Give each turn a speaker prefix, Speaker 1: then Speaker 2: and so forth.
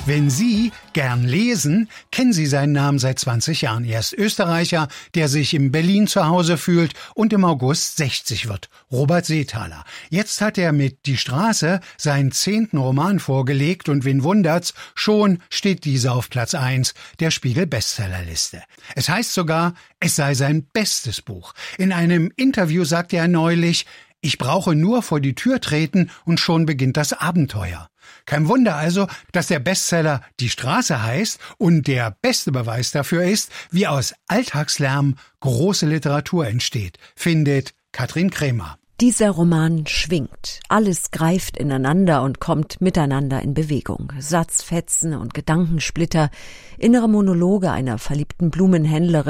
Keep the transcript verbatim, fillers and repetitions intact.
Speaker 1: Wenn Sie gern lesen, kennen Sie seinen Namen seit zwanzig Jahren. Er ist Österreicher, der sich in Berlin zu Hause fühlt und im August sechzig wird. Robert Seethaler. Jetzt hat er mit Die Straße seinen zehnten Roman vorgelegt und wen wundert's, schon steht dieser auf Platz eins der Spiegel-Bestsellerliste. Es heißt sogar, es sei sein bestes Buch. In einem Interview sagte er neulich, ich brauche nur vor die Tür treten und schon beginnt das Abenteuer. Kein Wunder also, dass der Bestseller Die Straße heißt und der beste Beweis dafür ist, wie aus Alltagslärm große Literatur entsteht, findet Katrin Krämer.
Speaker 2: Dieser Roman schwingt. Alles greift ineinander und kommt miteinander in Bewegung. Satzfetzen und Gedankensplitter, innere Monologe einer verliebten Blumenhändlerin,